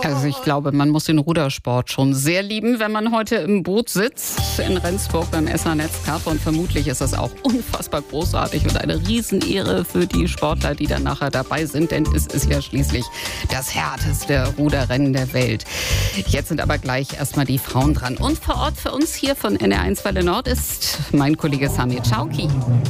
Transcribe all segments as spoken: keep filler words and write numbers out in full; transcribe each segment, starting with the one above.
Also ich glaube, man muss den Rudersport schon sehr lieben, wenn man heute im Boot sitzt in Rendsburg beim S A-Netz Cup. Und vermutlich ist das auch unfassbar großartig und eine Riesenehre für die Sportler, die dann nachher dabei sind. Denn es ist ja schließlich das härteste Ruderrennen der Welt. Jetzt sind aber gleich erstmal die Frauen dran. Und vor Ort für uns hier von N R eins Welle Nord ist mein Kollege Samir Chauki.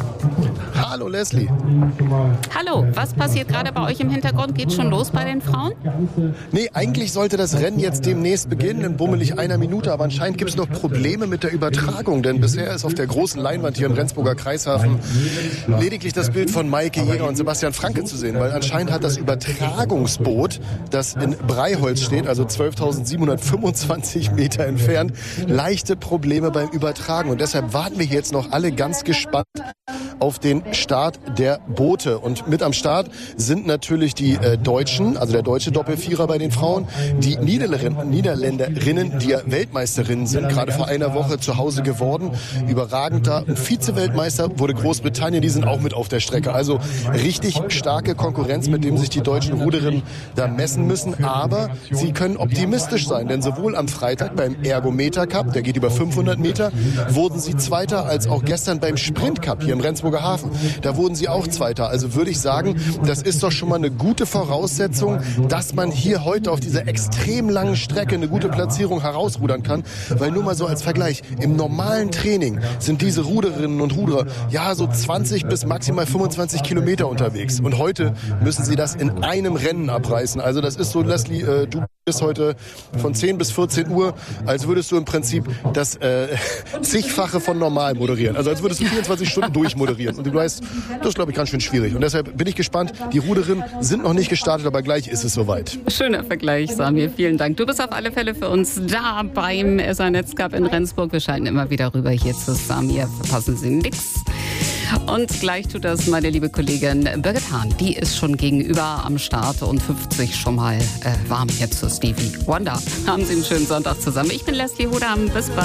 Hallo Leslie. Hallo, was passiert gerade bei euch im Hintergrund? Geht schon los bei den Frauen? Nee, eigentlich sollte das Rennen jetzt demnächst beginnen, in bummelig einer Minute. Aber anscheinend gibt es noch Probleme mit der Übertragung. Denn bisher ist auf der großen Leinwand hier im Rendsburger Kreishafen lediglich das Bild von Maike Jäger und Sebastian Franke zu sehen. Weil anscheinend hat das Übertragungsboot, das in Breiholz steht, also zwölftausendsiebenhundertfünfundzwanzig Meter entfernt, leichte Probleme beim Übertragen. Und deshalb warten wir jetzt noch alle ganz gespannt auf den Start der Boote. Und mit am Start sind natürlich die äh, Deutschen, also der deutsche Doppelvierer bei den Frauen, die Niederländer, Niederländerinnen, die ja Weltmeisterinnen sind, gerade vor einer Woche zu Hause geworden. Überragend da. Und Vize-Weltmeister wurde Großbritannien, die sind auch mit auf der Strecke. Also richtig starke Konkurrenz, mit dem sich die deutschen Ruderinnen da messen müssen. Aber sie können optimistisch sein, denn sowohl am Freitag beim Ergometer Cup, der geht über fünfhundert Meter, wurden sie Zweiter, als auch gestern beim Sprint Cup hier im Rendsburger Hafen. Da wurden sie auch Zweiter. Also würde ich sagen, das ist doch schon mal eine gute Voraussetzung, dass man hier heute auf dieser extrem langen Strecke eine gute Platzierung herausrudern kann. Weil nur mal so als Vergleich, im normalen Training sind diese Ruderinnen und Ruderer ja so zwanzig bis maximal fünfundzwanzig Kilometer unterwegs. Und heute müssen sie das in einem Rennen abreißen. Also das ist so, Leslie, äh, du bist heute von zehn bis vierzehn Uhr, als würdest du im Prinzip das äh, zigfache von normal moderieren. Also als würdest du vierundzwanzig Stunden durchmoderieren. Und du weißt, das ist, glaube ich, ganz schön schwierig. Und deshalb bin ich gespannt. Die Ruderinnen sind noch nicht gestartet, aber gleich ist es soweit. Schöner Vergleich, Samir. Vielen Dank. Du bist auf alle Fälle für uns da beim S A-Netz Cup in Rendsburg. Wir schalten immer wieder rüber hier zu Samir. Verpassen Sie nichts. Und gleich tut das meine liebe Kollegin Birgit Hahn. Die ist schon gegenüber am Start und fünfzig schon mal äh, warm jetzt zu Stevie Wonder. Haben Sie einen schönen Sonntag zusammen. Ich bin Leslie Hodam. Bis bald.